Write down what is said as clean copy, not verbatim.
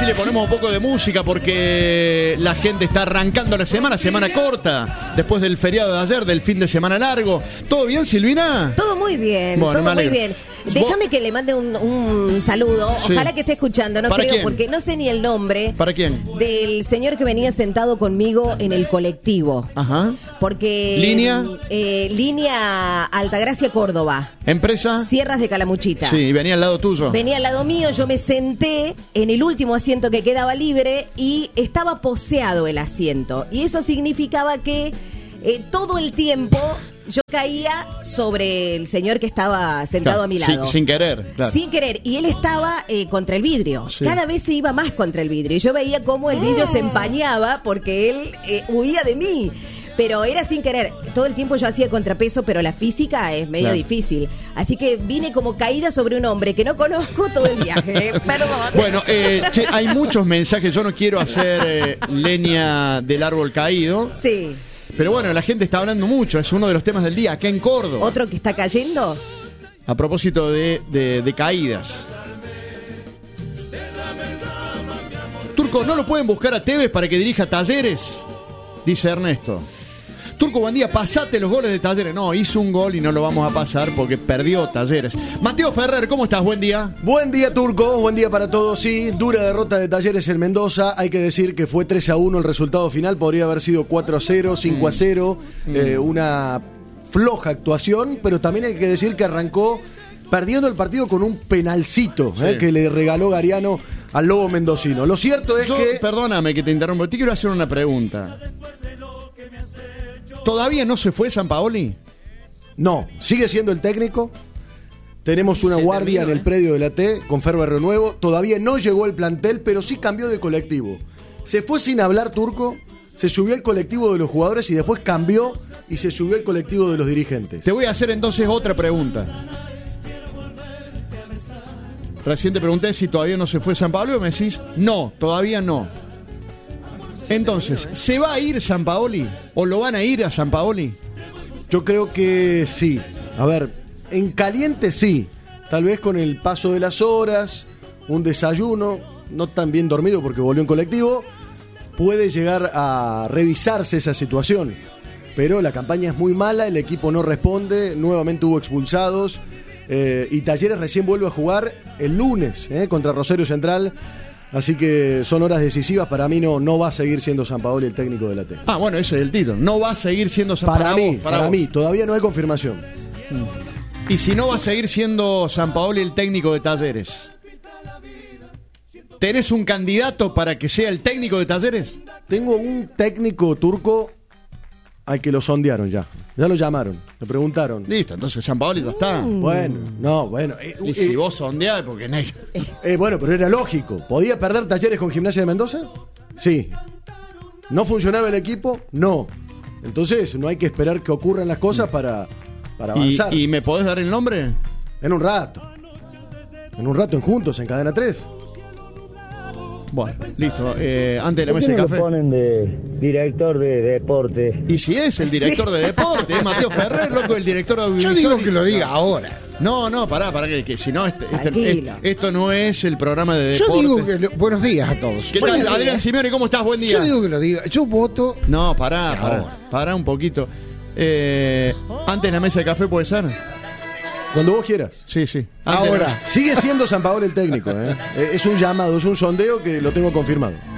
le ponemos un poco de música porque la gente está arrancando la semana corta, después del feriado de ayer, del fin de semana largo. ¿Todo bien, Silvina? Todo muy bien, bueno, todo muy bien. Déjame que le mande un saludo. Sí. Ojalá que esté escuchando, no ¿Para creo, quién? porque no sé ni el nombre. ¿Para quién? Del señor que venía sentado conmigo en el colectivo. Ajá. Porque... ¿Línea? Línea Altagracia, Córdoba. ¿Empresa? Sierras de Calamuchita. Sí, venía al lado tuyo. Venía al lado mío, yo me senté en el último asiento que quedaba libre y estaba poseado el asiento. Y eso significaba que todo el tiempo yo caía sobre el señor que estaba sentado a mi lado. Sin querer, claro. Sin querer. Y él estaba contra el vidrio. Sí. Cada vez se iba más contra el vidrio. Y yo veía cómo el vidrio se empañaba porque él huía de mí. Pero era sin querer. Todo el tiempo yo hacía contrapeso, pero la física es medio difícil. Así que vine como caída sobre un hombre que no conozco todo el viaje. Perdón. Bueno, hay muchos mensajes. Yo no quiero hacer leña del árbol caído. Sí. Pero bueno, la gente está hablando mucho. Es uno de los temas del día acá en Córdoba. ¿Otro que está cayendo? A propósito de caídas. Turco, ¿no lo pueden buscar a Tevez para que dirija Talleres? Dice Ernesto. Turco, buen día, pasate los goles de Talleres. No, hizo un gol y no lo vamos a pasar porque perdió Talleres. Mateo Ferrer, ¿cómo estás? Buen día. Buen día, Turco, buen día para todos. Sí, dura derrota de Talleres en Mendoza. Hay que decir que fue 3-1 el resultado final. Podría haber sido 4-0, 5-0. Una floja actuación, pero también hay que decir que arrancó perdiendo el partido con un penalcito que le regaló Gariano al Lobo mendocino. Lo cierto es que... Perdóname que te interrumpa, te quiero hacer una pregunta. ¿Todavía no se fue Sampaoli? No, sigue siendo el técnico. Tenemos una guardia en el predio de la T con Ferber Nuevo. Todavía no llegó el plantel, pero sí cambió de colectivo. Se fue sin hablar, Turco. Se subió al colectivo de los jugadores y después cambió y se subió al colectivo de los dirigentes. Te voy a hacer entonces otra pregunta. Recién te pregunté si todavía no se fue Sampaoli y me decís, no, todavía no. Entonces, ¿se va a ir Sampaoli? ¿O lo van a ir a Sampaoli? Yo creo que sí. A ver, en caliente sí. Tal vez con el paso de las horas, un desayuno, no tan bien dormido porque volvió en colectivo, puede llegar a revisarse esa situación. Pero la campaña es muy mala, el equipo no responde, nuevamente hubo expulsados. Y Talleres recién vuelve a jugar el lunes contra Rosario Central. Así que son horas decisivas. Para mí no va a seguir siendo Sampaoli el técnico de la T. Ah, bueno, ese es el título. No va a seguir siendo Sampaoli. Para mí, todavía no hay confirmación. Y si no va a seguir siendo Sampaoli el técnico de Talleres, ¿tenés un candidato para que sea el técnico de Talleres? Tengo un técnico turco al que lo sondearon ya. Ya lo llamaron, le preguntaron. Listo, entonces Sampaoli ya está. Bueno. Y si vos sondeás, porque no hay... Bueno, pero era lógico. ¿Podía perder Talleres con Gimnasia de Mendoza? Sí. ¿No funcionaba el equipo? No. Entonces no hay que esperar que ocurran las cosas para avanzar. ¿Y me podés dar el nombre? En un rato en Juntos, en Cadena 3. Bueno, listo. Antes de la mesa de ¿Por qué no café. lo ponen de director de deporte? Y si es el director de deporte, es Mateo Ferrer, loco, el director de Yo audiovisual. digo que lo diga ahora. No, pará, que si no, Tranquilo. esto no es el programa de Yo deporte. digo que buenos días a todos. ¿Qué tal, Adrián Simeone? ¿Cómo estás? Buen día. Yo digo que lo diga. Yo voto. No, pará un poquito. Antes de la mesa de café, ¿puede ser? Cuando vos quieras. Sí. Ahora, sigue siendo Sampaoli el técnico. Es un llamado, es un sondeo que lo tengo confirmado.